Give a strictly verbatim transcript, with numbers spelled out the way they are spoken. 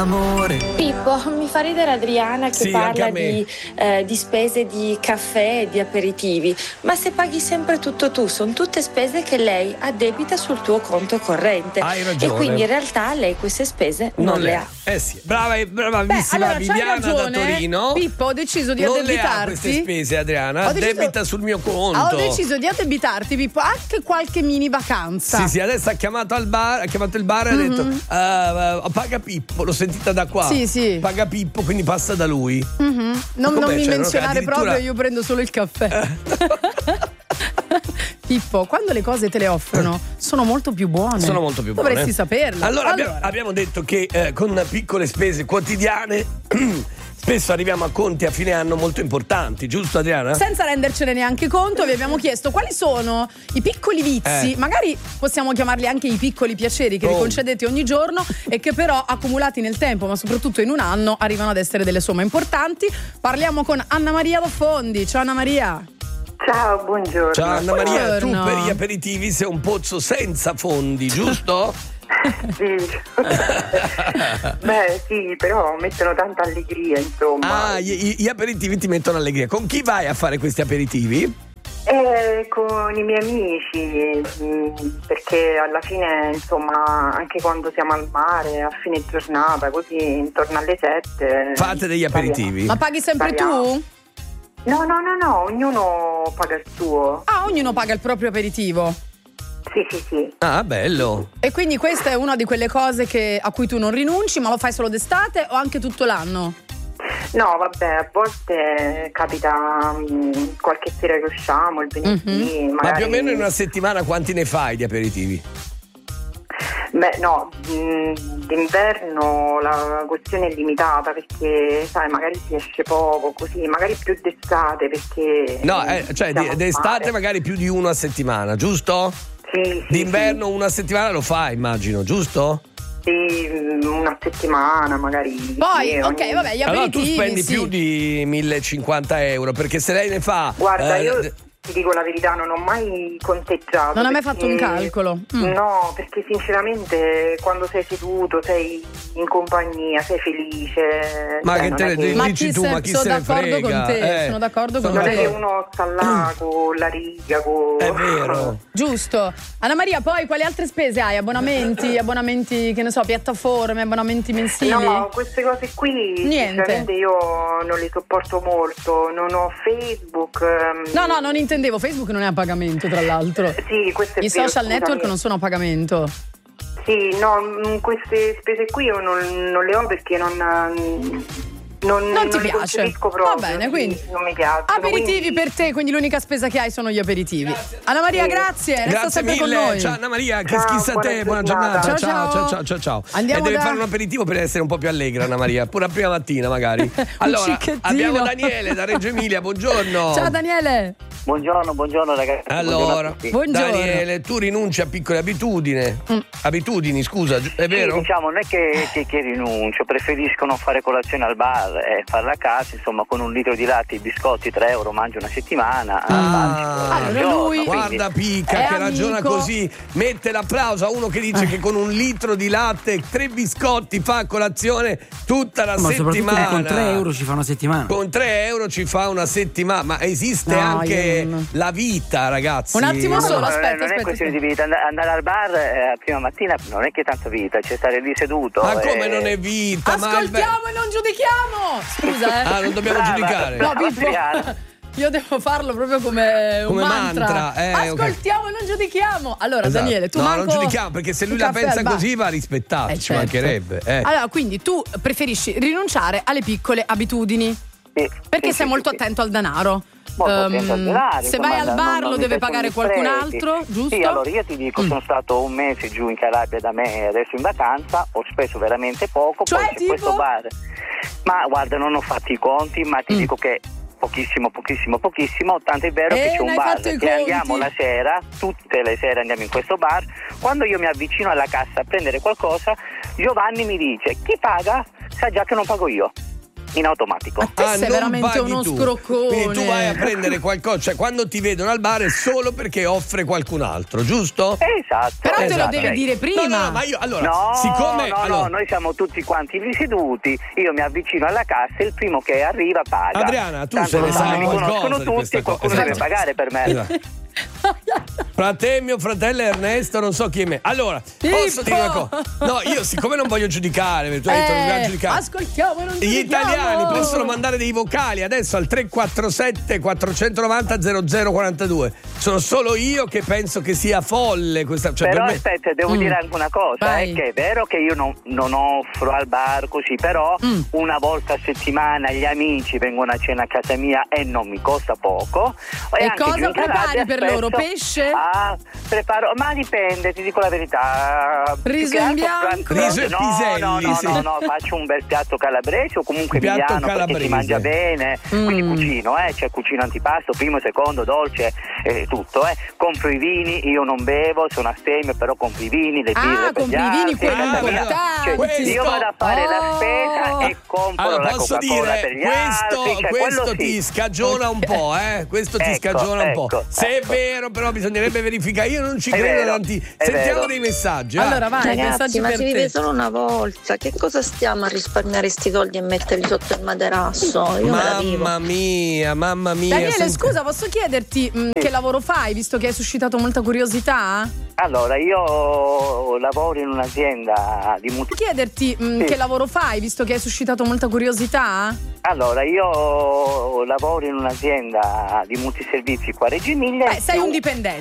d'amore. Pippo, mi fa ridere Adriana che Sì, parla anche a me. di, eh, di spese di caffè e di aperitivi, ma se paghi sempre tutto tu, sono tutte spese che lei addebita sul tuo conto corrente. Hai ragione. E quindi in realtà lei queste spese non, Non le le ha. Eh sì, brava, bravissima. Beh, allora, c'hai Viviana da ragione, Torino. Pippo, ho deciso di non addebitarti. le ha queste spese, Adriana. Ho deciso- Debita sul mio conto. Ho deciso di addebitarti, Pippo, anche qualche mini vacanza. Sì, sì, adesso ha chiamato al bar, ha chiamato il bar e Mhm. ha detto uh, uh, paga Pippo, l'ho sentita da qua. Sì, sì. Paga Pippo, quindi passa da lui. Mhm. Non, non Com'è? mi Cioè, menzionare addirittura- proprio, io prendo solo il caffè. Pippo, quando le cose te le offrono sono molto più buone. Sono molto più buone. Dovresti saperlo. Allora, abbia- abbiamo detto che eh, con piccole spese quotidiane spesso arriviamo a conti a fine anno molto importanti, giusto Adriana? Senza rendercene neanche conto, vi abbiamo chiesto quali sono i piccoli vizi, Eh. magari possiamo chiamarli anche i piccoli piaceri che vi Oh. concedete ogni giorno e che però accumulati nel tempo, ma soprattutto in un anno, arrivano ad essere delle somme importanti. Parliamo con Anna Maria da Fondi. Ciao Anna Maria. Ciao, buongiorno. Ciao Anna Maria, tu Buongiorno. per gli aperitivi sei un pozzo senza fondi, giusto? Sì. Beh, sì, però mettono tanta allegria, insomma. Ah, gli, gli aperitivi ti mettono allegria. Con chi vai a fare questi aperitivi? Eh, con i miei amici, mh, perché alla fine, insomma, anche quando siamo al mare, a fine giornata, così intorno alle sette. Fate degli aperitivi? Ma paghi sempre Parliamo. tu? No, no, no, no, ognuno paga il suo. Ah, ognuno paga il proprio aperitivo. Sì, sì, sì. Ah, bello. E quindi questa è una di quelle cose che, a cui tu non rinunci, ma lo fai solo d'estate o anche tutto l'anno? No, vabbè, a volte capita mh, qualche sera che usciamo, il venerdì, Ma magari. più o meno in una settimana quanti ne fai di aperitivi? Beh, no, mh, d'inverno la questione è limitata perché, sai, magari si esce poco, così, magari più d'estate perché. No, eh, cioè siamo di- al d'estate mare. magari più di uno a settimana, giusto? Sì, sì, D'inverno una settimana lo fai, immagino, giusto? sì, mh, una settimana magari. Poi, sì, ok, ogni- vabbè, gli Allora tu aperitivi spendi sì. più di millecinquanta euro, perché se lei ne fa. Guarda, eh, io ti dico la verità, non ho mai conteggiato. Non hai mai perché- fatto un calcolo? Mm. No, perché sinceramente quando sei seduto, sei in compagnia, sei felice. Ma cioè, che non te è ne che- Ma dici chi tu, se- ma chi sono se ne d'accordo frega? con te, Eh, sono d'accordo con Non te. è che uno sta là con la riga, con. È vero. Giusto. Anna Maria, poi quali altre spese hai? Abbonamenti, abbonamenti, che ne so, piattaforme, abbonamenti mensili? No, queste cose qui Niente. sinceramente io non le sopporto molto, non ho Facebook. ehm, No, no, non intendevo. Facebook non è a pagamento, tra l'altro. Sì, questo è I vero, social scusami. network non sono a pagamento. Sì, no, mh, queste spese qui io non, non le ho perché non. Non, Non ti le piace? concepisco proprio. Va bene, sì, quindi non mi piacciono. aperitivi quindi- per te, quindi l'unica spesa che hai sono gli aperitivi. Anna Maria, Sì. grazie, resta Grazie sempre mille, con noi. ciao Anna Maria, che Ciao, schissa a te, buona buona giornata. giornata. Ciao, ciao, ciao. ciao, ciao, ciao. Andiamo e deve da- fare un aperitivo per essere un po' più allegra, Anna Maria, pure a prima mattina magari. Allora, cicchettino. abbiamo Daniele da Reggio Emilia, buongiorno. Ciao Daniele. Buongiorno, buongiorno ragazzi. Buongiorno Allora, a tutti. Buongiorno. Daniele, tu rinunci a piccole abitudini. Mm. Abitudini, scusa, gi- è Sì, vero? diciamo, non è che, che, che rinuncio, preferisco non fare colazione al bar e farla a casa, insomma, con un litro di latte e biscotti, tre euro, mangio una settimana. Ah. al Allora giorno, lui- quindi- Guarda Picca È che amico. ragiona così, mette l'applauso a uno che dice che con un litro di latte e tre biscotti fa colazione tutta la Ma soprattutto settimana. con tre euro ci fa una settimana. Con tre euro ci fa una settimana, ma esiste No, anche io non- la vita, ragazzi. Un attimo No, solo, no, aspetta, non è aspetta, questione aspetta. di vita, And- andare al bar eh, prima mattina non è che tanta vita, c'è stare lì seduto. Ma come eh, non è vita? Ma è be- Ascoltiamo e non giudichiamo. Scusa, eh. Ah, non dobbiamo Brava, giudicare. brava. No, Pippo, Adriana. io devo farlo proprio come un Come mantra. mantra, eh, ok. Ascoltiamo e non giudichiamo. Allora, Esatto. Daniele, tu no, manco non giudichiamo perché se lui il la caffè pensa al bar. così va rispettato, Eh, ci certo. mancherebbe. Eh. Allora, quindi tu preferisci rinunciare alle piccole abitudini Sì, perché sì, sei sì, molto sì, sì. attento al denaro. Molto Ehm, attento al denaro, se insomma, vai al non- bar non lo mi deve piacciono pagare gli qualcun sprechi. altro, giusto? Sì, allora io ti dico, Mm. sono stato un mese giù in Calabria da me, adesso in vacanza, ho speso veramente poco, Cioè, poi c'è tipo? questo bar. Ma guarda, non ho fatto i conti, ma ti Mm. dico che pochissimo, pochissimo, pochissimo, tanto è vero Eh, che c'è non un hai bar fatto i che conti. andiamo la sera, tutte le sere andiamo in questo bar, quando io mi avvicino alla cassa a prendere qualcosa, Giovanni mi dice, chi paga? Sa già che non pago io. in automatico. Ma te Ah, sei non veramente paghi uno tu. scroccone. Quindi tu vai a prendere qualcosa, cioè quando ti vedono al bar è solo perché offre qualcun altro, giusto? Esatto. Però te lo Esatto. devi dire prima. No, no, no, ma io allora, No, siccome no, allora, no, noi siamo tutti quanti lì seduti, io mi avvicino alla cassa e il primo che arriva paga. Adriana, tu Tanto se ne lo sai mi qualcosa conoscono di tutti questa e qualcuno cosa. deve Esatto. pagare per me. Esatto. Fra te e mio fratello Ernesto, non so chi è me. Allora, posso Pippo! dire una cosa? No, io siccome non voglio giudicare, perché tu hai detto non voglio Eh, giudicare. ascoltiamo, non Gli giudichiamo. italiani possono mandare dei vocali adesso al tre quattro sette quattro nove zero zero zero quattro due. Sono solo io che penso che sia folle questa. Cioè, Però per me... aspetta, devo Mm. dire anche una cosa, Vai. è che è vero che io non, non offro al bar così, però Mm. una volta a settimana gli amici vengono a cena a casa mia e non mi costa poco. E anche cosa qui in Calabria prepari per spesso- loro? Pesce? Ah, preparo, ma dipende, ti dico la verità. Più Riso che in altro bianco? pranzo- Riso e no, piselli, no, no, sì. no, no, faccio un bel piatto calabrese o comunque Piatto emiliano perché calabrese. si mangia bene, quindi Mm. cucino, eh, cioè cucino antipasto, primo, secondo, dolce, eh, tutto, eh. Compro i vini, io non bevo, sono astemio, però compro i vini, le Ah, birre per compri gli i vini, altri, quelli a casa mia. importanti. Cioè, io vado a fare la Oh. spesa e compro Allora, la posso Coca-Cola dire, per gli questo, altri, cioè, questo quello ti sì. scagiona un po', eh? Questo ti Ecco, scagiona un po'. ecco, Se è ecco. vero, però bisognerebbe verificare. Io non ci È credo vero, tanti. è Sentiamo vero. dei messaggi. va. Allora vai, Ragazzi, messaggi ma per si vive te. solo una volta, che cosa stiamo a risparmiare sti soldi e metterli sotto il materasso? Io me la vivo. Mamma mia, mamma mia. Daniele, senti- scusa, posso chiederti mh, che lavoro fai, visto che hai suscitato molta curiosità? Allora, io lavoro in un'azienda di multi... Chiederti mh, Sì. che lavoro fai, visto che hai suscitato molta curiosità? Allora, io lavoro in un'azienda di multiservizi qua a Reggio Emilia. Eh, sei più- un dipendente.